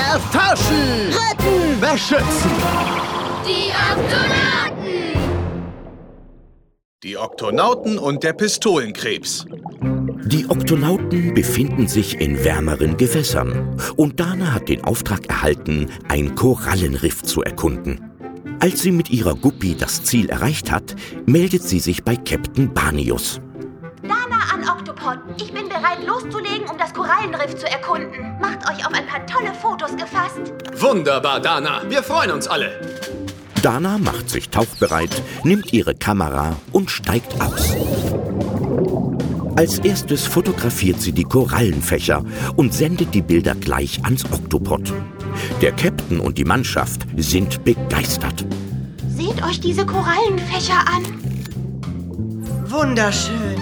Erforschen! Retten! Beschützen! Die Oktonauten! Die Oktonauten und der Pistolenkrebs. Die Oktonauten befinden sich in wärmeren Gewässern und Dana hat den Auftrag erhalten, ein Korallenriff zu erkunden. Als sie mit ihrer Guppi das Ziel erreicht hat, meldet sie sich bei Captain Barnius. Dana an Octopod. Ich bin bereit loszulegen, um das Korallenriff zu erkunden. Macht euch auf ein paar tolle Fotos gefasst. Wunderbar, Dana. Wir freuen uns alle. Dana macht sich tauchbereit, nimmt ihre Kamera und steigt aus. Als erstes fotografiert sie die Korallenfächer und sendet die Bilder gleich ans Oktopod. Der Captain und die Mannschaft sind begeistert. Seht euch diese Korallenfächer an. Wunderschön.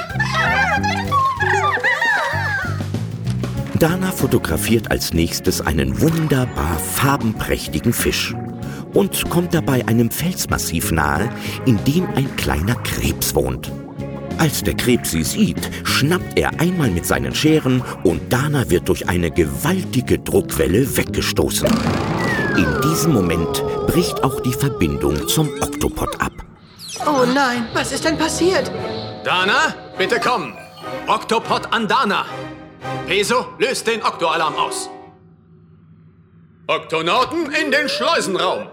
Dana fotografiert als nächstes einen wunderbar farbenprächtigen Fisch und kommt dabei einem Felsmassiv nahe, in dem ein kleiner Krebs wohnt. Als der Krebs sie sieht, schnappt er einmal mit seinen Scheren und Dana wird durch eine gewaltige Druckwelle weggestoßen. In diesem Moment bricht auch die Verbindung zum Oktopod ab. Oh nein, was ist denn passiert? Dana, bitte kommen. Oktopod an Dana. Peso, löst den Oktoalarm aus. Oktonauten in den Schleusenraum.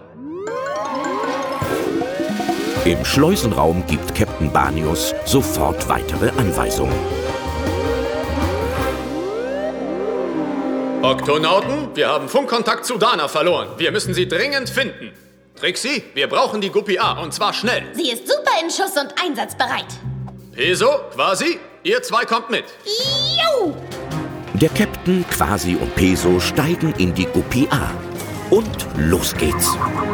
Im Schleusenraum gibt Captain Barnius sofort weitere Anweisungen. Oktonauten, wir haben Funkkontakt zu Dana verloren. Wir müssen sie dringend finden. Trixie, wir brauchen die Guppi A und zwar schnell. Sie ist super in Schuss und einsatzbereit. Peso, Quasi, ihr zwei kommt mit. Juhu! Der Captain, Quasi und Peso steigen in die Guppi A. Und los geht's.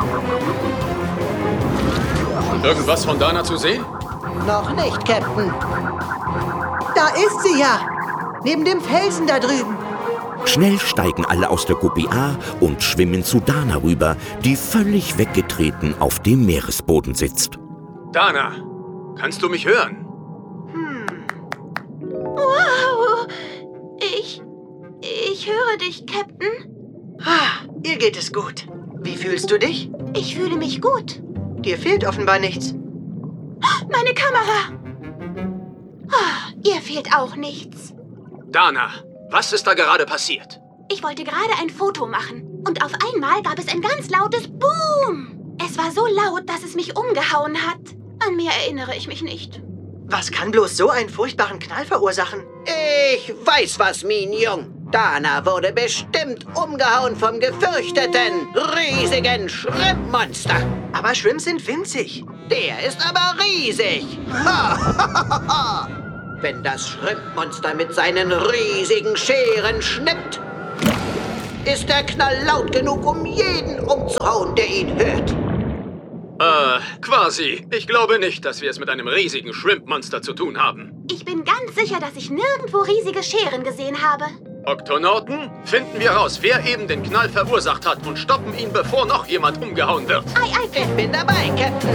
Irgendwas von Dana zu sehen? Noch nicht, Captain. Da ist sie ja. Neben dem Felsen da drüben. Schnell steigen alle aus der Guppi A und schwimmen zu Dana rüber, die völlig weggetreten auf dem Meeresboden sitzt. Dana, kannst du mich hören? Wow. Ich höre dich, Captain. Ihr geht es gut. Wie fühlst du dich? Ich fühle mich gut. Dir fehlt offenbar nichts. Meine Kamera. Ihr fehlt auch nichts. Dana, was ist da gerade passiert? Ich wollte gerade ein Foto machen. Und auf einmal gab es ein ganz lautes Boom. Es war so laut, dass es mich umgehauen hat. An mehr erinnere ich mich nicht. Was kann bloß so einen furchtbaren Knall verursachen? Ich weiß was, Mignon. Dana wurde bestimmt umgehauen vom gefürchteten, riesigen Schrimpmonster. Aber Shrimps sind winzig. Der ist aber riesig. Wenn das Schrimpmonster mit seinen riesigen Scheren schnippt, ist der Knall laut genug, um jeden umzuhauen, der ihn hört. Quasi. Ich glaube nicht, dass wir es mit einem riesigen Shrimp-Monster zu tun haben. Ich bin ganz sicher, dass ich nirgendwo riesige Scheren gesehen habe. Oktonauten, finden wir raus, wer eben den Knall verursacht hat und stoppen ihn, bevor noch jemand umgehauen wird. Ei, Ich bin dabei, Captain.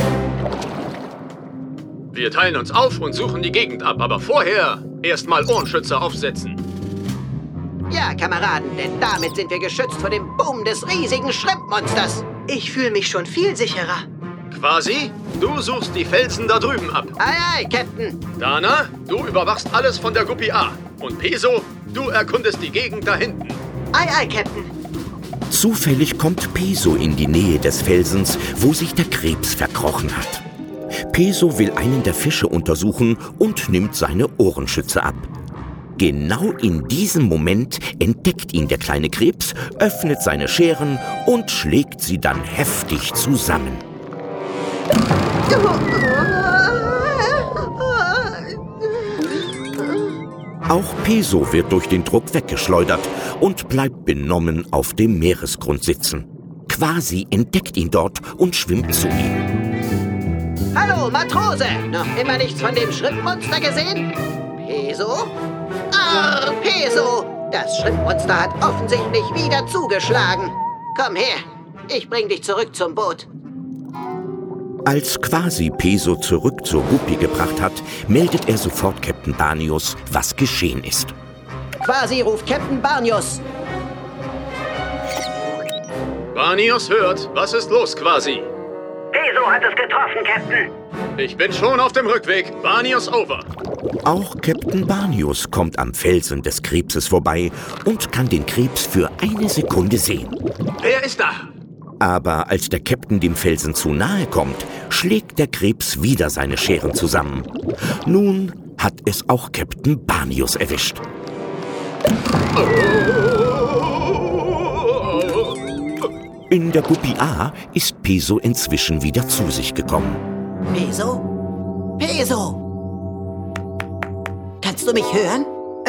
Wir teilen uns auf und suchen die Gegend ab, aber vorher erstmal Ohrenschützer aufsetzen. Ja, Kameraden, denn damit sind wir geschützt vor dem Boom des riesigen Schrimpmonsters. Ich fühle mich schon viel sicherer. Quasi, du suchst die Felsen da drüben ab. Ei, ei, Captain. Dana, du überwachst alles von der Guppi A. Und Peso, du erkundest die Gegend da hinten. Ei, ei, Captain. Zufällig kommt Peso in die Nähe des Felsens, wo sich der Krebs verkrochen hat. Peso will einen der Fische untersuchen und nimmt seine Ohrenschütze ab. Genau in diesem Moment entdeckt ihn der kleine Krebs, öffnet seine Scheren und schlägt sie dann heftig zusammen. Auch Peso wird durch den Druck weggeschleudert und bleibt benommen auf dem Meeresgrund sitzen. Quasi entdeckt ihn dort und schwimmt zu ihm. Hallo, Matrose. Noch immer nichts von dem Schrimpmonster gesehen? Peso? Peso! Das Schrimpmonster hat offensichtlich wieder zugeschlagen. Komm her, ich bring dich zurück zum Boot. Als Quasi Peso zurück zur Guppi gebracht hat, meldet er sofort Captain Barnius, was geschehen ist. Quasi ruft Captain Barnius. Barnios hört. Was ist los, quasi? Peso hat es getroffen, Captain. Ich bin schon auf dem Rückweg. Barnios over. Auch Captain Barnius kommt am Felsen des Krebses vorbei und kann den Krebs für eine Sekunde sehen. Wer ist da? Aber als der Captain dem Felsen zu nahe kommt, schlägt der Krebs wieder seine Scheren zusammen. Nun hat es auch Captain Barnius erwischt. In der Guppy A ist Peso inzwischen wieder zu sich gekommen. Peso? Peso! Kannst du mich hören?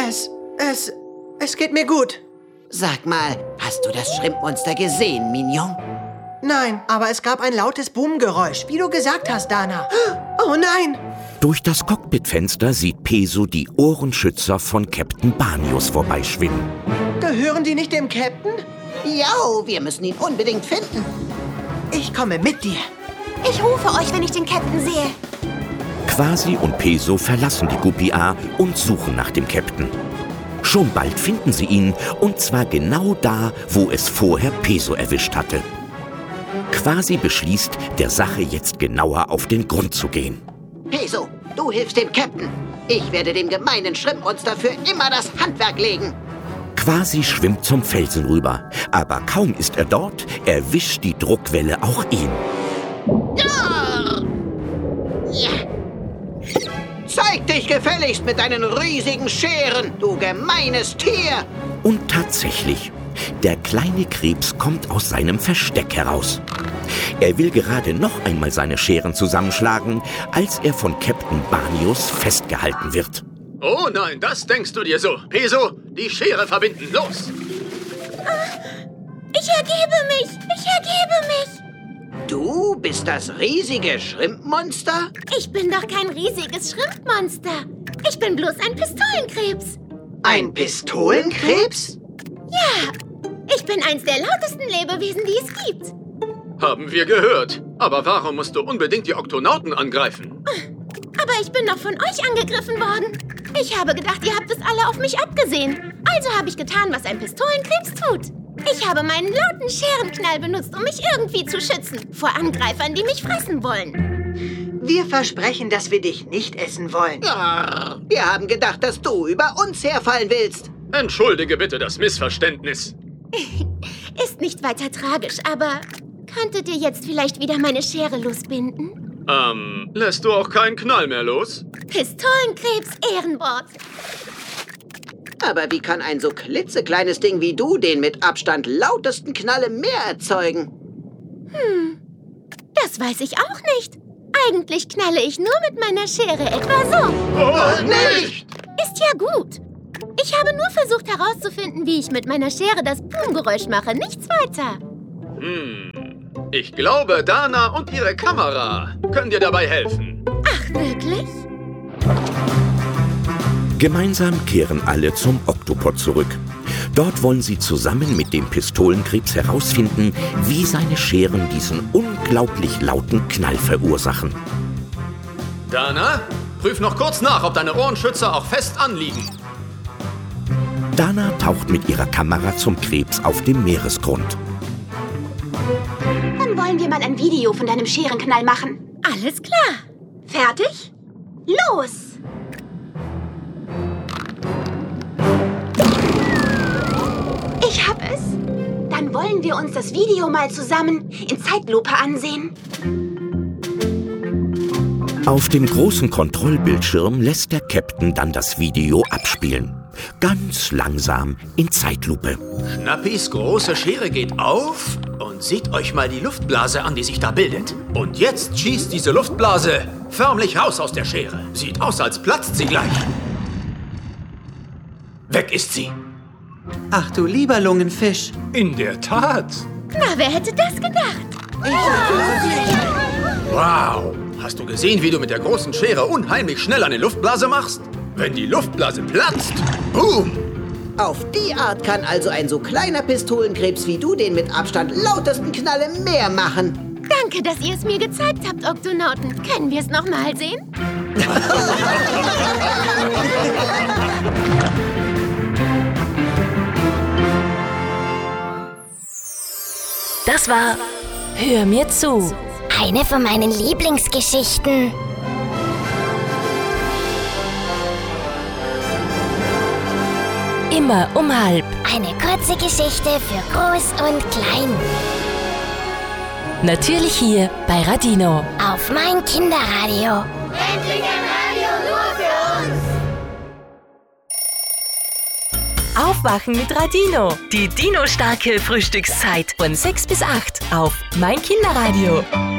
Es geht mir gut. Sag mal, hast du das Schrimpmonster gesehen, Mignon? Nein, aber es gab ein lautes Boomgeräusch, wie du gesagt hast, Dana. Oh nein! Durch das Cockpitfenster sieht Peso die Ohrenschützer von Captain Barnius vorbeischwimmen. Gehören die nicht dem Captain? Ja, wir müssen ihn unbedingt finden. Ich komme mit dir. Ich rufe euch, wenn ich den Captain sehe. Quasi und Peso verlassen die Guppy A und suchen nach dem Captain. Schon bald finden sie ihn, und zwar genau da, wo es vorher Peso erwischt hatte. Quasi beschließt, der Sache jetzt genauer auf den Grund zu gehen. Peso, du hilfst dem Captain. Ich werde dem gemeinen Schrimpmonster für immer das Handwerk legen. Quasi schwimmt zum Felsen rüber, aber kaum ist er dort, erwischt die Druckwelle auch ihn. Ja. Zeig dich gefälligst mit deinen riesigen Scheren, du gemeines Tier! Und tatsächlich, der kleine Krebs kommt aus seinem Versteck heraus. Er will gerade noch einmal seine Scheren zusammenschlagen, als er von Captain Barnius festgehalten wird. Oh nein, das denkst du dir so. Peso, die Schere verbinden. Los! Ich ergebe mich! Ich ergebe mich! Du bist das riesige Schrimpmonster? Ich bin doch kein riesiges Schrimpmonster. Ich bin bloß ein Pistolenkrebs. Ein Pistolenkrebs? Ja, ich bin eins der lautesten Lebewesen, die es gibt. Haben wir gehört. Aber warum musst du unbedingt die Oktonauten angreifen? Aber ich bin doch von euch angegriffen worden. Ich habe gedacht, ihr habt es alle auf mich abgesehen. Also habe ich getan, was ein Pistolenkrebs tut. Ich habe meinen lauten Scherenknall benutzt, um mich irgendwie zu schützen. Vor Angreifern, die mich fressen wollen. Wir versprechen, dass wir dich nicht essen wollen. Ja, wir haben gedacht, dass du über uns herfallen willst. Entschuldige bitte das Missverständnis. Ist nicht weiter tragisch, aber könntet ihr jetzt vielleicht wieder meine Schere losbinden? Lässt du auch keinen Knall mehr los? Pistolenkrebs Ehrenwort. Aber wie kann ein so klitzekleines Ding wie du den mit Abstand lautesten Knall im Meer erzeugen? Das weiß ich auch nicht. Eigentlich knalle ich nur mit meiner Schere etwa so. Oh, nicht! Ist ja gut. Ich habe nur versucht herauszufinden, wie ich mit meiner Schere das Boomgeräusch mache, nichts weiter. Ich glaube, Dana und ihre Kamera können dir dabei helfen. Ach, wirklich? Gemeinsam kehren alle zum Oktopod zurück. Dort wollen sie zusammen mit dem Pistolenkrebs herausfinden, wie seine Scheren diesen unglaublich lauten Knall verursachen. Dana, prüf noch kurz nach, ob deine Ohrenschützer auch fest anliegen. Dana taucht mit ihrer Kamera zum Krebs auf dem Meeresgrund. Dann wollen wir mal ein Video von deinem Scherenknall machen. Alles klar. Fertig? Los! Ich hab es. Dann wollen wir uns das Video mal zusammen in Zeitlupe ansehen. Auf dem großen Kontrollbildschirm lässt der Captain dann das Video abspielen. Ganz langsam in Zeitlupe. Schnappis große Schere geht auf und seht euch mal die Luftblase an, die sich da bildet. Und jetzt schießt diese Luftblase förmlich raus aus der Schere. Sieht aus, als platzt sie gleich. Weg ist sie. Ach du lieber Lungenfisch. In der Tat. Na, wer hätte das gedacht? Wow. Hast du gesehen, wie du mit der großen Schere unheimlich schnell eine Luftblase machst? Wenn die Luftblase platzt, boom! Auf die Art kann also ein so kleiner Pistolenkrebs wie du den mit Abstand lautesten Knall im Meer machen. Danke, dass ihr es mir gezeigt habt, Oktonauten. Können wir es nochmal sehen? Das war Hör mir zu. Eine von meinen Lieblingsgeschichten. Immer um halb. Eine kurze Geschichte für Groß und Klein. Natürlich hier bei Radino. Auf mein Kinderradio. Endlich ein Radio nur für uns. Aufwachen mit Radino. Die Dino-starke Frühstückszeit von 6 bis 8 auf mein Kinderradio.